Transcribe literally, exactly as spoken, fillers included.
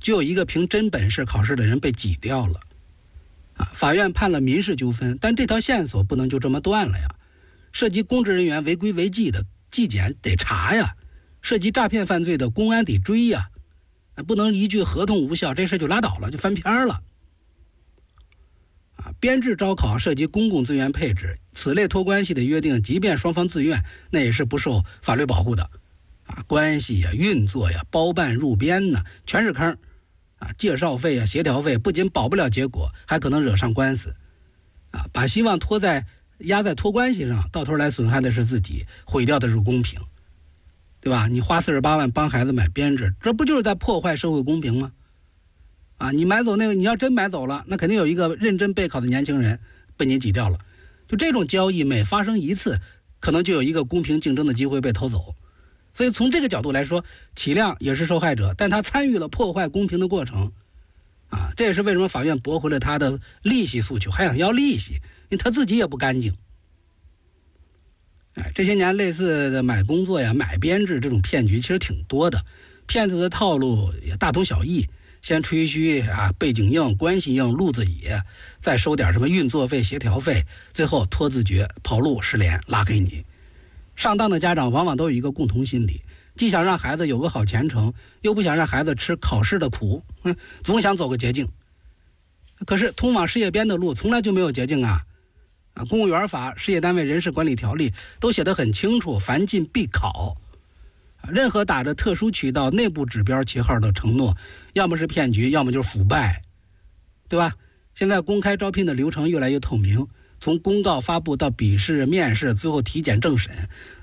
就有一个凭真本事考试的人被挤掉了。啊，法院判了民事纠纷，但这条线索不能就这么断了呀。涉及公职人员违规违纪的，纪检得查呀；涉及诈骗犯罪的，公安得追呀。不能一句合同无效，这事就拉倒了，就翻篇了。啊，编制招考涉及公共资源配置，此类托关系的约定，即便双方自愿，那也是不受法律保护的。啊，关系呀、运作呀、包办入编呢，全是坑。啊，介绍费啊、协调费不仅保不了结果，还可能惹上官司。啊，把希望拖在压在托关系上，到头来损害的是自己，毁掉的是公平，对吧？你花四十八万帮孩子买编制，这不就是在破坏社会公平吗？啊，你买走那个，你要真买走了，那肯定有一个认真备考的年轻人被你挤掉了。就这种交易每发生一次，可能就有一个公平竞争的机会被偷走。所以从这个角度来说，启亮也是受害者，但他参与了破坏公平的过程。啊，这也是为什么法院驳回了他的利息诉求，还想要利息，因为他自己也不干净。哎，这些年类似的买工作呀、买编制这种骗局其实挺多的，骗子的套路也大同小异。先吹嘘啊，背景硬、关系硬、路子野，再收点什么运作费、协调费，最后拖字诀、跑路、失联、拉黑你。上当的家长往往都有一个共同心理，既想让孩子有个好前程，又不想让孩子吃考试的苦，嗯，总想走个捷径。可是通往事业编的路从来就没有捷径啊！啊，公务员法、事业单位人事管理条例都写得很清楚，凡进必考。任何打着特殊渠道、内部指标旗号的承诺，要么是骗局，要么就是腐败，对吧？现在公开招聘的流程越来越透明，从公告发布到笔试、面试，最后体检政审，